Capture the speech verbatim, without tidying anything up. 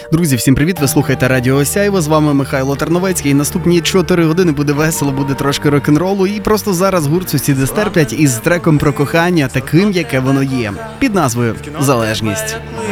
Друзі, всім привіт! Ви слухаєте Радіо Осяєво, з вами Михайло Терновецький. І наступні чотири години буде весело, буде трошки рок-н-ролу. І просто зараз гурт «Сусіди стерплять» із треком про кохання таким, яке воно є, під назвою «Залежність».